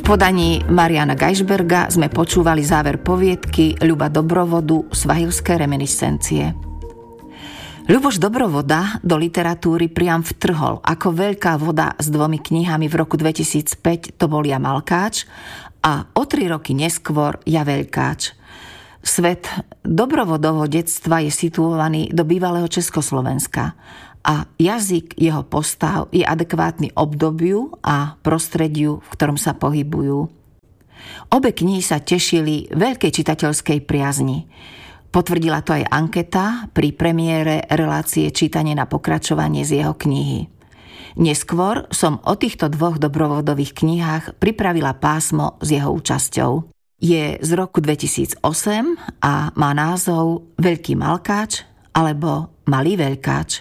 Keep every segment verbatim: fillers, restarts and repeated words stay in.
podaní Mariana Geisberga sme počúvali záver poviedky Ľuba Dobrovodu Svahilské reminiscencie. Ľuboš Dobrovoda do literatúry priam vtrhol ako veľká voda s dvomi knihami v roku dvetisícpäť, to bol Ja Malkáč, a o tri roky neskôr Ja Veľkáč. Svet Dobrovodovho detstva je situovaný do bývalého Československa a jazyk jeho postav je adekvátny obdobiu a prostrediu, v ktorom sa pohybujú. Obe knihy sa tešili veľkej čitateľskej priazni. Potvrdila to aj anketa pri premiére relácie Čítanie na pokračovanie z jeho knihy. Neskôr som o týchto dvoch Dobrovodových knihách pripravila pásmo s jeho účasťou. Je z roku dvetisícosem a má názov Veľký Malkáč alebo Malý Veľkáč.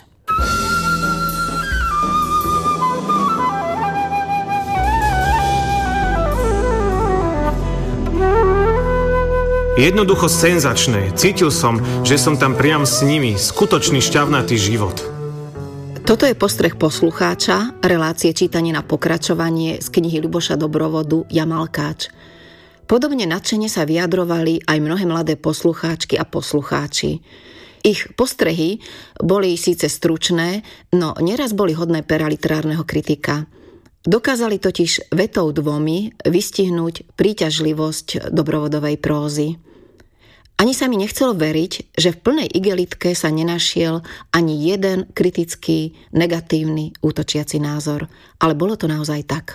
Jednoducho senzačné. Cítil som, že som tam priam s nimi. Skutočný šťavnatý život. Toto je postreh poslucháča relácie Čítanie na pokračovanie z knihy Ľuboša Dobrovodu Ja Malkáč. Podobne nadšene sa vyjadrovali aj mnohé mladé poslucháčky a poslucháči. Ich postrehy boli síce stručné, no neraz boli hodné pera literárneho kritika. Dokázali totiž vetou dvomi vystihnúť príťažlivosť Dobrovodovej prózy. Ani sa mi nechcelo veriť, že v plnej igelitke sa nenašiel ani jeden kritický, negatívny, útočiaci názor. Ale bolo to naozaj tak.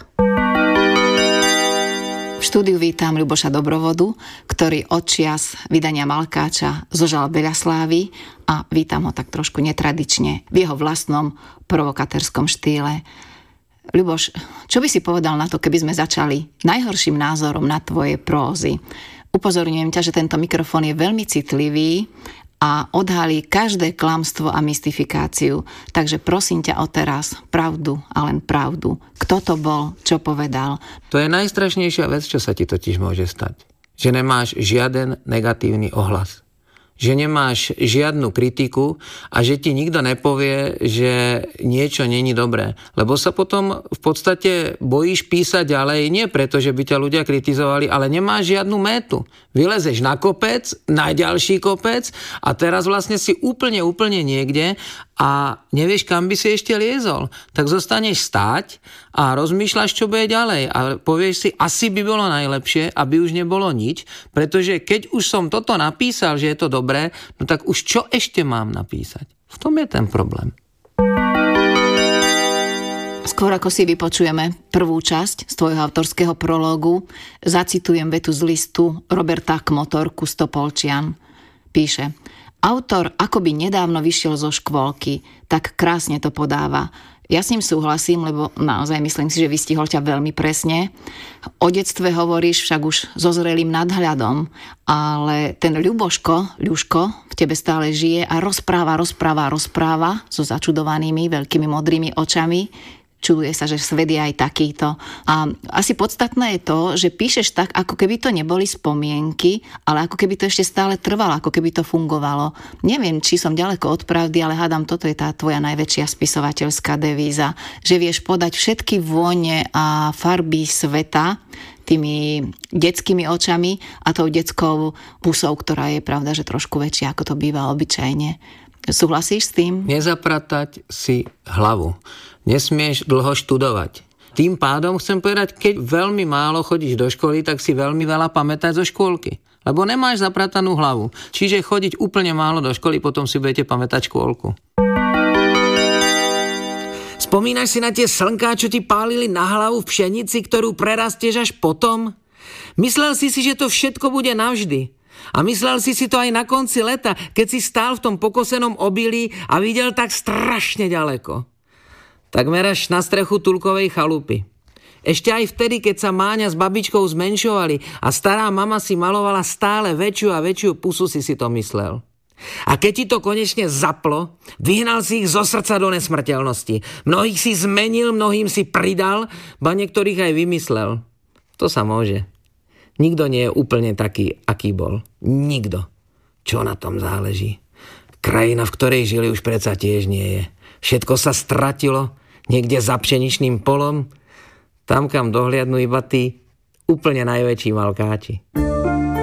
V štúdiu vítam Ľuboša Dobrovodu, ktorý odčias vydania Malkáča zožal veľa slávy, a vítam ho tak trošku netradične v jeho vlastnom provokatérskom štýle. Ľuboš, čo by si povedal na to, keby sme začali najhorším názorom na tvoje prózy? Upozorňujem ťa, že tento mikrofón je veľmi citlivý a odhalí každé klamstvo a mystifikáciu. Takže prosím ťa odteraz pravdu a len pravdu. Kto to bol, čo povedal? To je najstrašnejšia vec, čo sa ti totiž môže stať. Že nemáš žiaden negatívny ohlas. Že nemáš žiadnu kritiku a že ti nikto nepovie, že niečo není dobré. Lebo sa potom v podstate bojíš písať ďalej, nie preto, že by ťa ľudia kritizovali, ale nemáš žiadnu métu. Vylezeš na kopec, na ďalší kopec a teraz vlastne si úplne, úplne niekde a nevieš, kam by si ešte liezol. Tak zostaneš stáť a rozmýšľaš, čo bude ďalej. A povieš si, asi by bolo najlepšie, aby už nebolo nič, pretože keď už som toto napísal, že je to dobré, no tak už čo ešte mám napísať? V tom je ten problém. Skôr ako si vypočujeme prvú časť z tvojho autorského prológu, zacitujem vetu z listu Roberta Kmotorku z Topolčian. Píše: Autor akoby nedávno vyšiel zo škôlky, tak krásne to podáva. Ja s ním súhlasím, lebo naozaj myslím si, že vystihol ťa veľmi presne. O detstve hovoríš však už so zrelým nadhľadom, ale ten Ľuboško, Ľuško, v tebe stále žije a rozpráva, rozpráva, rozpráva so začudovanými veľkými modrými očami. Čuduje sa, že svet je aj takýto. A asi podstatné je to, že píšeš tak, ako keby to neboli spomienky, ale ako keby to ešte stále trvalo, ako keby to fungovalo. Neviem, či som ďaleko od pravdy, ale hádam, toto je tá tvoja najväčšia spisovateľská devíza, že vieš podať všetky vône a farby sveta tými detskými očami a tou detskou pusou, ktorá je pravda, že trošku väčšia, ako to býva obyčajne. Súhlasíš s tým? Nezapratať si hlavu. Nesmieš dlho študovať. Tým pádom chcem povedať, keď veľmi málo chodíš do školy, tak si veľmi veľa pamätať zo škôlky. Lebo nemáš zapratanú hlavu. Čiže chodiť úplne málo do školy, potom si budete pamätať škôlku. Spomínaš si na tie slnká, čo ti pálili na hlavu v pšenici, ktorú prerastieš až potom? Myslel si si, že to všetko bude navždy. A myslel si si to aj na konci leta, keď si stál v tom pokosenom obilí a videl tak strašne ďaleko. Takmer až na strechu Tulkovej chalupy. Ešte aj vtedy, keď sa Máňa s babičkou zmenšovali a stará mama si malovala stále väčšiu a väčšiu pusu, si si to myslel. A keď ti to konečne zaplo, vyhnal si ich zo srdca do nesmrteľnosti. Mnohých si zmenil, mnohým si pridal, ba niektorých aj vymyslel. To sa môže. Nikto nie je úplne taký, aký bol. Nikto. Čo na tom záleží? Krajina, v ktorej žili, už predsa tiež nie je. Všetko sa stratilo, niekde za pšeničným polom. Tam, kam dohliadnú iba tí úplne najväčší malkáči.